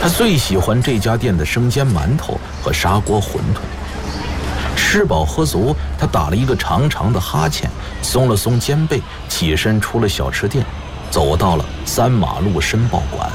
他最喜欢这家店的生煎馒头和砂锅馄饨。吃饱喝足，他打了一个长长的哈欠，松了松肩背，起身出了小吃店，走到了3马路申报馆。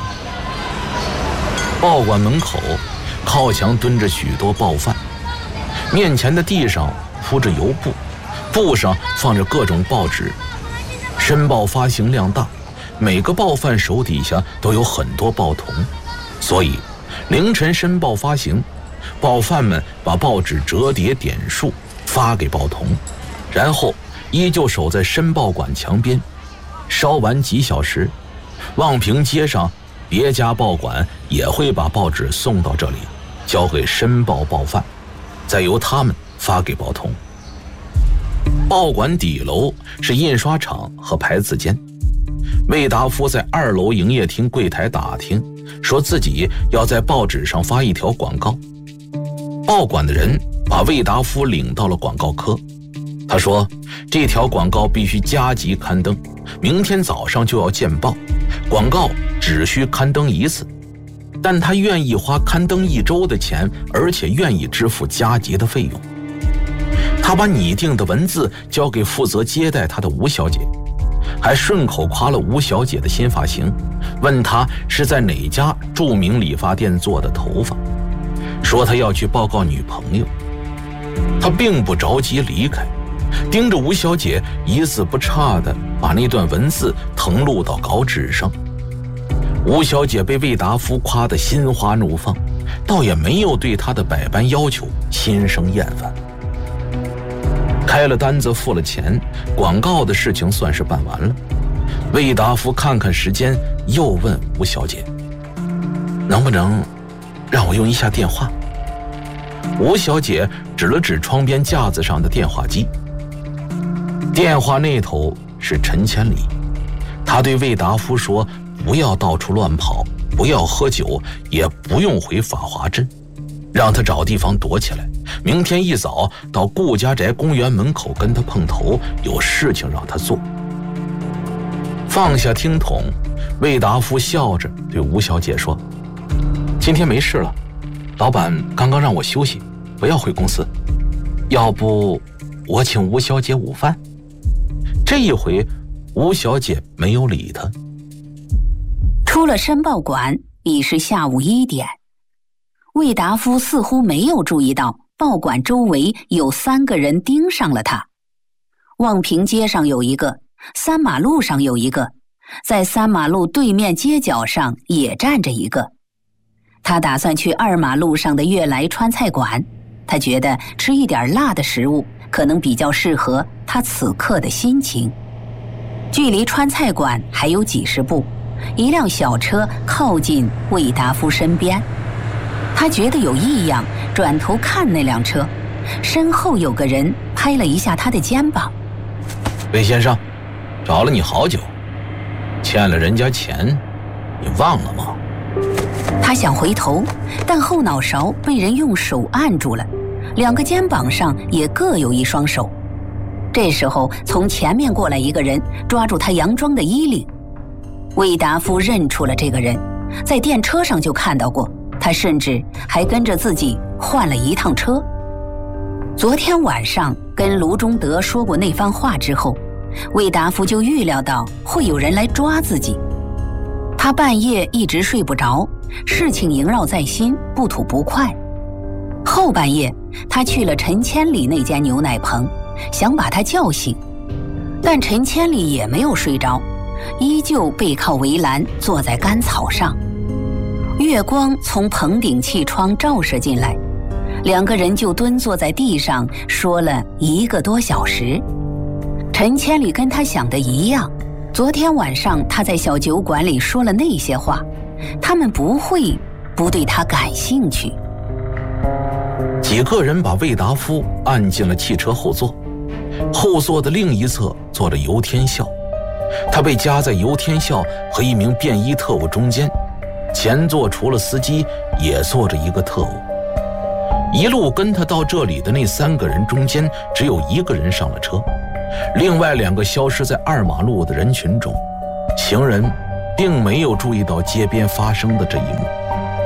报馆门口靠墙蹲着许多报贩，面前的地上铺着油布，布上放着各种报纸。申报发行量大，每个报贩手底下都有很多报童，所以凌晨申报发行，报贩们把报纸折叠点数发给报童，然后依旧守在申报馆墙边。稍晚几小时，望平街上别家报馆也会把报纸送到这里，交给申报报贩，再由他们发给报童。报馆底楼是印刷厂和牌子间。魏达夫在2楼营业厅柜台打听，说自己要在报纸上发一条广告。报馆的人把魏达夫领到了广告科。他说这条广告必须加急刊登，明天早上就要见报，广告只需刊登1次，但他愿意花刊登1周的钱，而且愿意支付加急的费用。他把拟定的文字交给负责接待他的吴小姐，还顺口夸了吴小姐的新发型，问她是在哪家著名理发店做的头发，说他要去报告女朋友。他并不着急离开，盯着吴小姐一字不差地把那段文字誊录到稿纸上。吴小姐被魏达夫夸得心花怒放，倒也没有对他的百般要求心生厌烦。开了单子，付了钱，广告的事情算是办完了。魏达夫看看时间，又问吴小姐，能不能让我用一下电话？吴小姐指了指窗边架子上的电话机。电话那头是陈千里，他对魏达夫说，不要到处乱跑，不要喝酒，也不用回法华镇，让他找地方躲起来，明天一早到顾家宅公园门口跟他碰头，有事情让他做。放下听筒，魏达夫笑着对吴小姐说，今天没事了，老板刚刚让我休息，不要回公司，要不我请吴小姐午饭。这一回吴小姐没有理他。 出了申报馆已是下午1点，魏达夫似乎没有注意到报馆周围有3个人盯上了他。望平街上有一个，3马路上有一个，在3马路对面街角上也站着一个。他打算去2马路上的悦来川菜馆，他觉得吃一点辣的食物可能比较适合他此刻的心情。距离川菜馆还有几十步，一辆小车靠近魏达夫身边，他觉得有异样，转头看那辆车，身后有个人拍了一下他的肩膀。 魏先生，找了你好久，欠了人家钱，你忘了吗？ 他想回头，但后脑勺被人用手按住了，2个肩膀上也各有一双手。这时候从前面过来一个人，抓住他洋装的衣领。魏达夫认出了这个人，在电车上就看到过，他甚至还跟着自己换了一趟车。昨天晚上跟卢中德说过那番话之后，魏达夫就预料到会有人来抓自己。他半夜一直睡不着，事情萦绕在心，不吐不快。后半夜他去了陈千里那间牛奶棚，想把他叫醒，但陈千里也没有睡着，依旧背靠围栏坐在干草上。月光从棚顶气窗照射进来，2个人就蹲坐在地上说了1个多小时。陈千里跟他想的一样，昨天晚上他在小酒馆里说了那些话，他们不会不对他感兴趣。 几个人把魏达夫按进了汽车后座，后座的另一侧坐着游天笑，他被夹在游天笑和一名便衣特务中间，前座除了司机也坐着一个特务。一路跟他到这里的那3个人中间，只有1个人上了车，另外2个消失在2马路的人群中。行人并没有注意到街边发生的这一幕。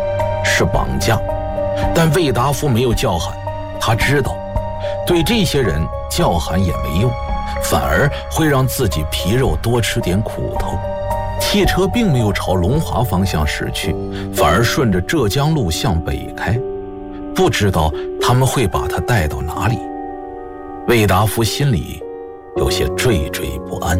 是绑架，但魏达夫没有叫喊，他知道对这些人叫喊也没用，反而会让自己皮肉多吃点苦头。汽车并没有朝龙华方向驶去，反而顺着浙江路向北开，不知道他们会把他带到哪里。魏达夫心里有些惴惴不安。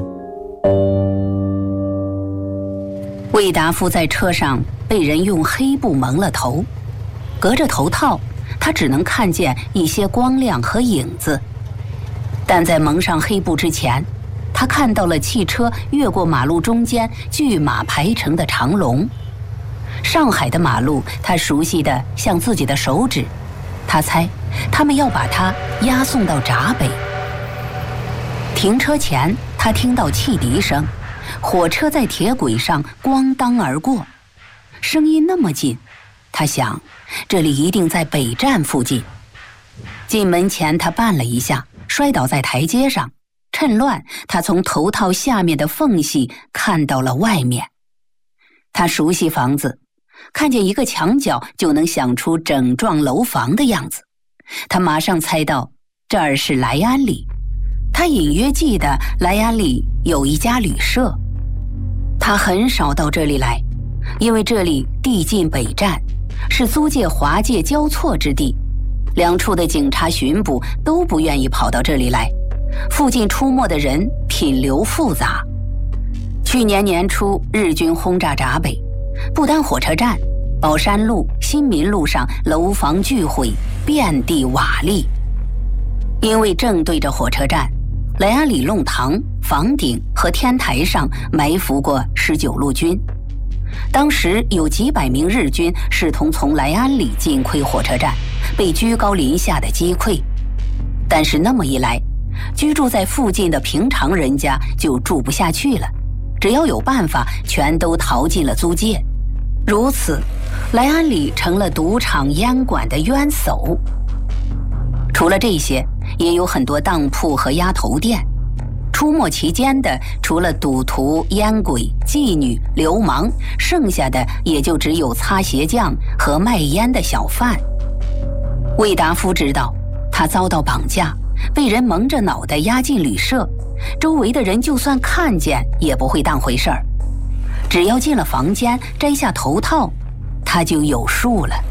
魏达夫在车上被人用黑布蒙了头，隔着头套，他只能看见一些光亮和影子。但在蒙上黑布之前，他看到了汽车越过马路中间巨马排成的长龙。上海的马路他熟悉的像自己的手指，他猜他们要把他押送到闸北。停车前，他听到汽笛声，火车在铁轨上咣当而过，声音那么近，他想这里一定在北站附近。进门前他绊了一下，摔倒在台阶上，趁乱他从头套下面的缝隙看到了外面。他熟悉房子，看见一个墙角就能想出整幢楼房的样子。他马上猜到这儿是莱安里，他隐约记得莱安里有一家旅社。他很少到这里来，因为这里地近北站，是租界华界交错之地，两处的警察巡捕都不愿意跑到这里来，附近出没的人品流复杂。去年年初日军轰炸闸北，不单火车站、宝山路、新民路上楼房俱毁，遍地瓦砾。因为正对着火车站，莱安里弄堂、房顶和天台上埋伏过19路军。当时有几百名日军试图从莱安里进窥火车站，被居高临下的击溃。但是那么一来，居住在附近的平常人家就住不下去了，只要有办法，全都逃进了租界。如此，莱安里成了赌场烟馆的冤首。除了这些，也有很多当铺和鸭头店。出没其间的，除了赌徒、烟鬼、妓女、流氓，剩下的也就只有擦鞋匠和卖烟的小贩。魏达夫知道，他遭到绑架，被人蒙着脑袋押进旅社，周围的人就算看见也不会当回事儿。只要进了房间，摘下头套，他就有数了。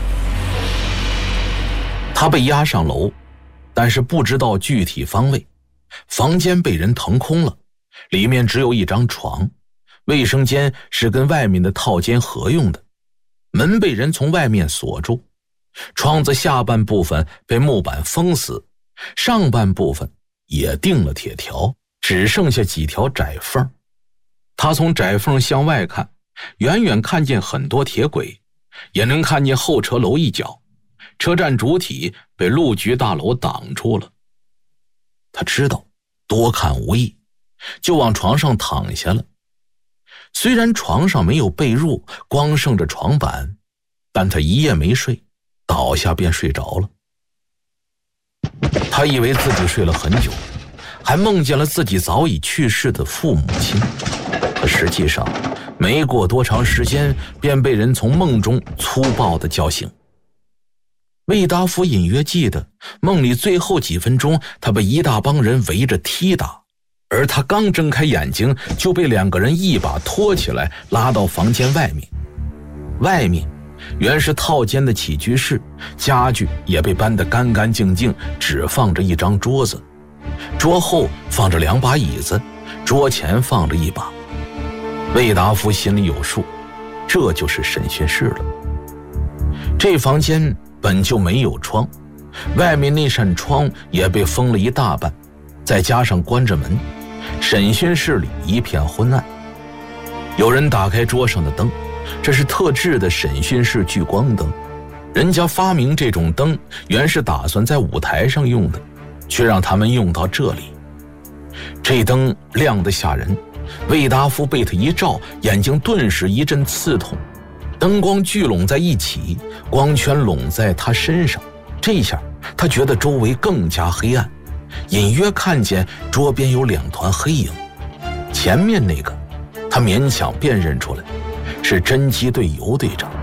他被押上楼，但是不知道具体方位。房间被人腾空了，里面只有一张床，卫生间是跟外面的套间合用的，门被人从外面锁住，窗子下半部分被木板封死，上半部分也钉了铁条，只剩下几条窄缝。他从窄缝向外看，远远看见很多铁轨，也能看见候车楼一角，车站主体被路局大楼挡住了。他知道多看无益，就往床上躺下了。虽然床上没有被褥，光剩着床板，但他一夜没睡，倒下便睡着了。他以为自己睡了很久，还梦见了自己早已去世的父母亲，可实际上没过多长时间，便被人从梦中粗暴地叫醒。魏达夫隐约记得梦里最后几分钟，他被一大帮人围着踢打，而他刚睁开眼睛，就被2个人一把拖起来，拉到房间外面。外面原是套间的起居室，家具也被搬得干干净净，只放着一张桌子，桌后放着2把椅子，桌前放着一把。魏达夫心里有数，这就是审讯室了。这房间本就没有窗，外面那扇窗也被封了一大半，再加上关着门，审讯室里一片昏暗。有人打开桌上的灯，这是特制的审讯室聚光灯，人家发明这种灯原是打算在舞台上用的，却让他们用到这里。这灯亮得吓人，魏达夫被他一照，眼睛顿时一阵刺痛。灯光聚拢在一起，光圈拢在他身上，这下他觉得周围更加黑暗，隐约看见桌边有2团黑影。前面那个他勉强辨认出来，是侦缉队尤队长。